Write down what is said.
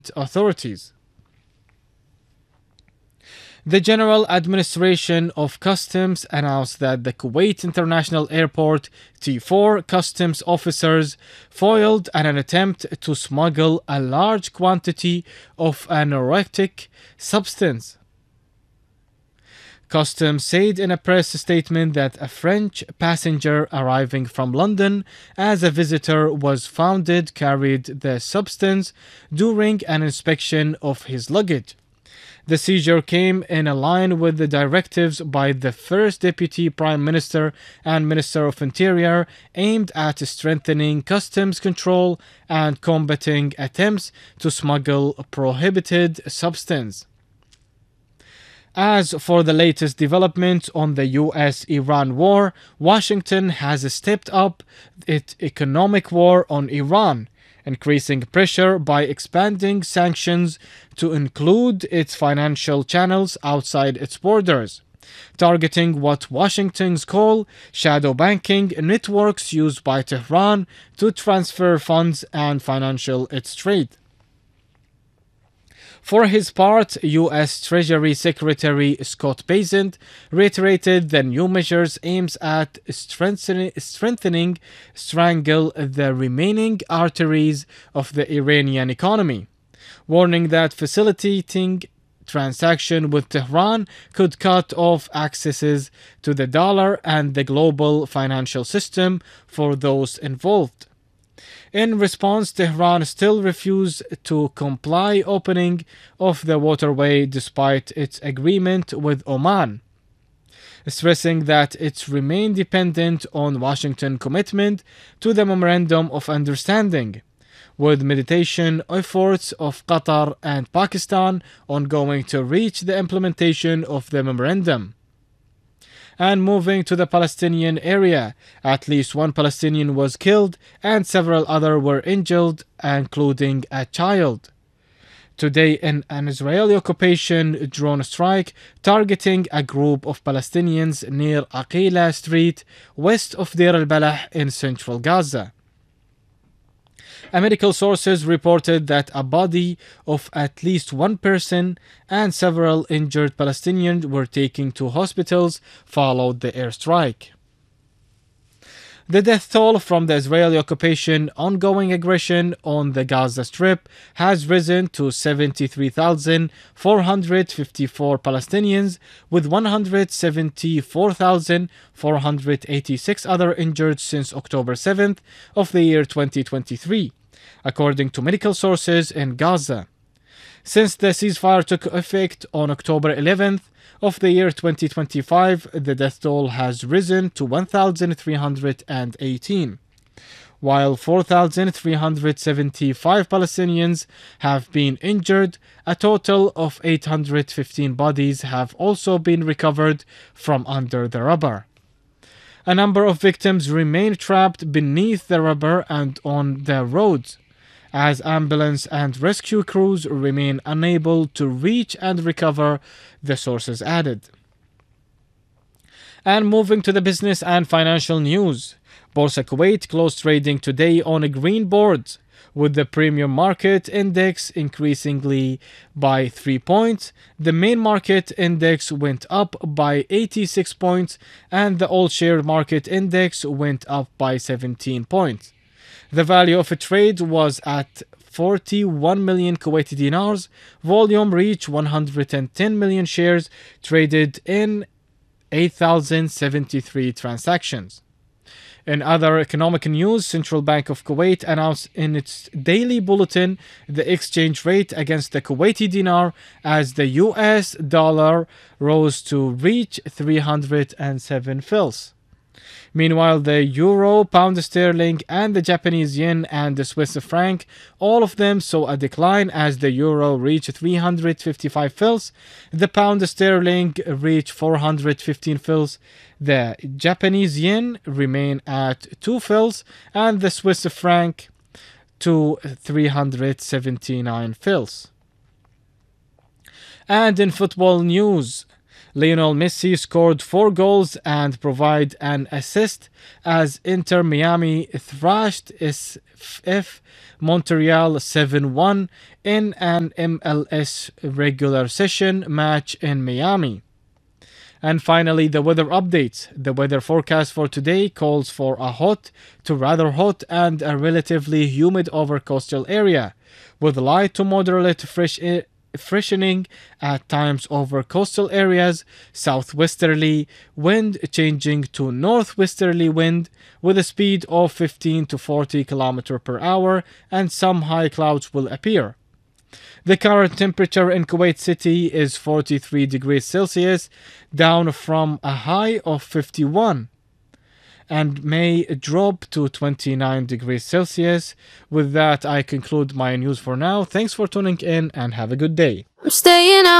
authorities. The General Administration of Customs announced that the Kuwait International Airport T4 customs officers foiled an attempt to smuggle a large quantity of a neurotic substance. Customs said in a press statement that a French passenger arriving from London as a visitor was found carried the substance during an inspection of his luggage. The seizure came in line with the directives by the First Deputy Prime Minister and Minister of Interior aimed at strengthening customs control and combating attempts to smuggle prohibited substance. As for the latest development on the US-Iran war, Washington has stepped up its economic war on Iran, increasing pressure by expanding sanctions to include its financial channels outside its borders, targeting what Washington's call shadow banking networks used by Tehran to transfer funds and financial its trade. For his part, U.S. Treasury Secretary Scott Bessent reiterated the new measures aims at strengthening strangle the remaining arteries of the Iranian economy, warning that facilitating transaction with Tehran could cut off accesses to the dollar and the global financial system for those involved. In response, Tehran still refused to comply opening of the waterway despite its agreement with Oman, stressing that it remained dependent on Washington commitment to the Memorandum of Understanding, with mediation efforts of Qatar and Pakistan ongoing to reach the implementation of the memorandum. And moving to the Palestinian area, at least one Palestinian was killed and several others were injured, including a child. Today, in an Israeli occupation drone strike targeting a group of Palestinians near Aqila Street, west of Deir al-Balah in central Gaza. Medical sources reported that a body of at least one person and several injured Palestinians were taken to hospitals following the airstrike. The death toll from the Israeli occupation ongoing aggression on the Gaza Strip has risen to 73,454 Palestinians, with 174,486 others injured since October 7th of the year 2023, according to medical sources in Gaza. Since the ceasefire took effect on October 11th of the year 2025, the death toll has risen to 1,318, while 4,375 Palestinians have been injured. A total of 815 bodies have also been recovered from under the rubble. A number of victims remain trapped beneath the rubble and on the roads, as ambulance and rescue crews remain unable to reach and recover, the sources added. And moving to the business and financial news, Borsa Kuwait closed trading today on a green board, with the premium market index increasingly by 3 points. The main market index went up by 86 points and the all share market index went up by 17 points. The value of a trade was at 41 million Kuwaiti dinars. Volume reached 110 million shares traded in 8,073 transactions. In other economic news, Central Bank of Kuwait announced in its daily bulletin the exchange rate against the Kuwaiti dinar as the US dollar rose to reach 307 fils. Meanwhile, the euro, pound sterling, and the Japanese yen and the Swiss franc, all of them saw a decline as the euro reached 355 fils, the pound sterling reached 415 fils, the Japanese yen remained at 2 fils, and the Swiss franc to 379 fils. And in football news, Lionel Messi scored 4 goals and provided an assist as Inter Miami thrashed SF Montreal 7-1 in an MLS regular season match in Miami. And finally, the weather updates. The weather forecast for today calls for a hot to rather hot and a relatively humid over coastal area, with light to moderate freshening at times over coastal areas, southwesterly wind changing to northwesterly wind with a speed of 15 to 40 km per hour, and some high clouds will appear. The current temperature in Kuwait City is 43 degrees Celsius, down from a high of 51, and may drop to 29 degrees Celsius. With that, I conclude my news for now. Thanks for tuning in and have a good day. I'm staying out.